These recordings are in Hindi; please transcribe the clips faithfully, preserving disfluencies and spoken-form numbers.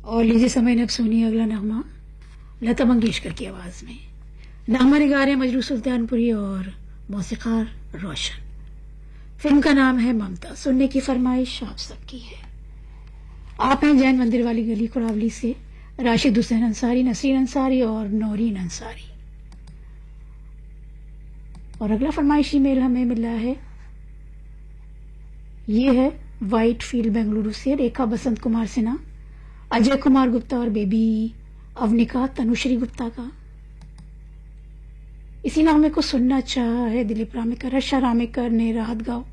और लीजिए समय ने अब सुनिए अगला नगमा लता मंगेशकर की आवाज में। नगमा निगार है मजरू सुल्तानपुरी और मौसीकार रोशन। फिल्म का नाम है ममता। सुनने की फरमाइश आप सबकी है। आप हैं जैन मंदिर वाली गली कुरावली से राशिद हुसैन अंसारी, नसरीन अंसारी और नौरीन अंसारी। और अगला फरमाइशी मेल हमें मिला है, ये है वाइट फील्ड बेंगलुरु से रेखा बसंत कुमार सिन्हा, अजय कुमार गुप्ता और बेबी अवनिका तनुश्री गुप्ता का। इसी नामे को सुनना चाहा है दिलीप रामेकर, हर्षा रामेकर ने राहत गांव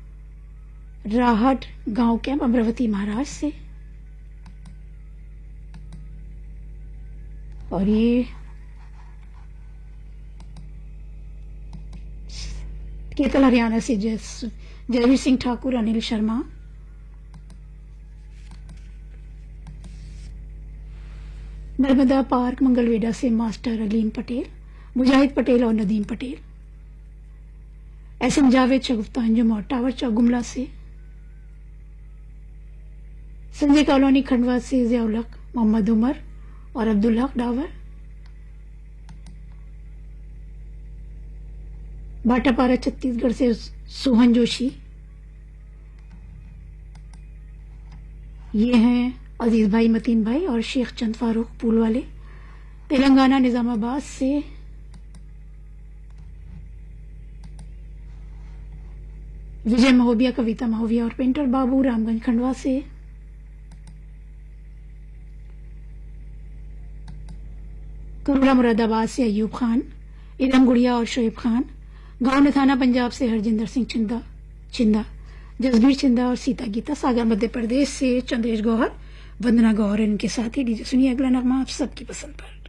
राहट गांव कैंप अमरावती महाराष्ट्र से। और ये केतल हरियाणा से जयवीर सिंह ठाकुर, अनिल शर्मा। नर्मदा पार्क मंगलवेडा से मास्टर अलीम पटेल, मुजाहिद पटेल और नदीम पटेल। एस एम जावेद शगुफ्ता अंजुम और टावर चौक गुमला से। संजय कॉलोनी खंडवा से जियाउलक, मोहम्मद उमर और अब्दुल हक डावर। भाटापारा छत्तीसगढ़ से सोहन जोशी। ये हैं अजीज भाई, मतीन भाई और शेख चंद फारूक पुल वाले। तेलंगाना निजामाबाद से विजय महोबिया, कविता महोबिया और पेंटर बाबू रामगंज खंडवा से। करुड़ा मुरादाबाद से अयूब खान, इरम गुड़िया और शोएब खान। गांव नथाना पंजाब से हरजिंदर सिंह छिंदा छिंदा जसबीर छिंदा और सीता गीता। सागर मध्य प्रदेश से चंद्रेश गौहर, वंदना गौहर। इनके साथ ही डीजे सुनिए अगला नगमा आप सबकी पसंद पर।